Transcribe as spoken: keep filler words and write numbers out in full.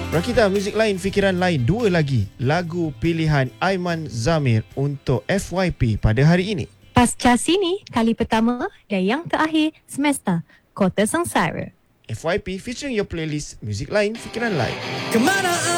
Rakita, muzik lain, fikiran lain. Dua lagi lagu pilihan Aiman Zamir untuk F Y P pada hari ini. Pasca Sini, kali pertama dan yang terakhir semester, Kota Sengsara. F Y P featuring your playlist, muzik lain, fikiran lain. Kemana